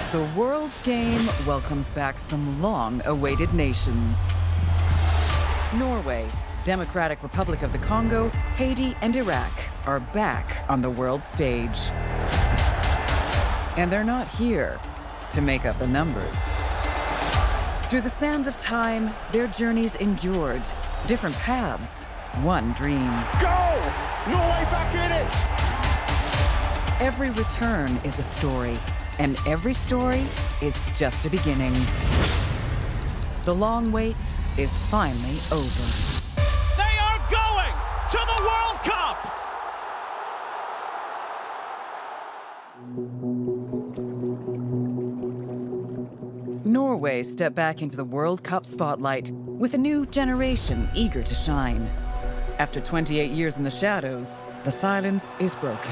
The World's Game welcomes back some long-awaited nations. Norway, Democratic Republic of the Congo, Haiti, and Iraq are back on the world stage. And they're not here to make up the numbers. Through the sands of time, their journeys endured different paths, one dream. Go! Norway back in it! Every return is a story, and every story is just a beginning. The long wait is finally over. They are going to the World Cup! Norway stepped back into the World Cup spotlight with a new generation eager to shine. After 28 years in the shadows, the silence is broken.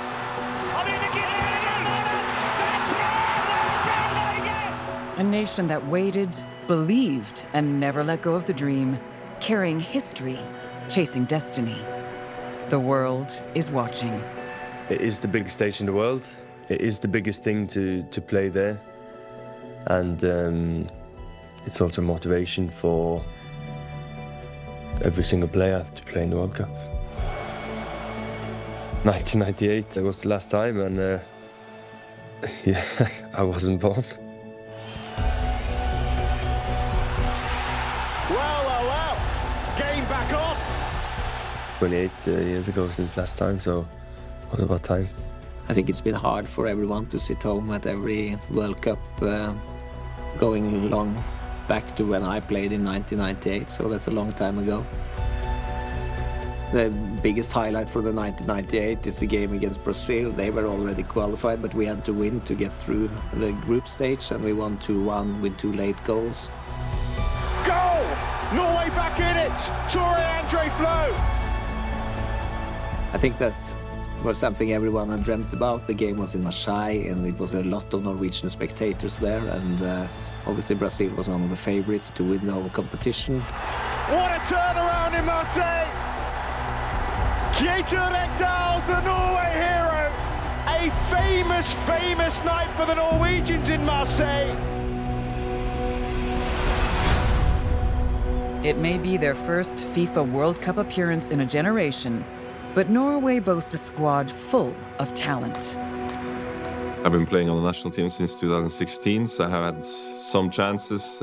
A nation that waited, believed, and never let go of the dream, carrying history, chasing destiny. The world is watching. It is the biggest stage in the world. It is the biggest thing to play there. And it's also motivation for every single player to play in the World Cup. 1998, that was the last time, and yeah, I wasn't born. Well. Game back on. 28 years ago since last time, so it was about time. I think it's been hard for everyone to sit home at every World Cup, going long back to when I played in 1998, so that's a long time ago. The biggest highlight for the 1998 is the game against Brazil. They were already qualified, but we had to win to get through the group stage, and we won 2-1 with 2 late goals. Goal! Norway back in it! Tore Andre Flo! I think that was something everyone had dreamt about. The game was in Marseille, and it was a lot of Norwegian spectators there, and obviously Brazil was one of the favorites to win the whole competition. What a turnaround in Marseille! Kjetil Rekdal's the Norway hero! A famous night for the Norwegians in Marseille! It may be their first FIFA World Cup appearance in a generation, but Norway boasts a squad full of talent. I've been playing on the national team since 2016, so I have had some chances.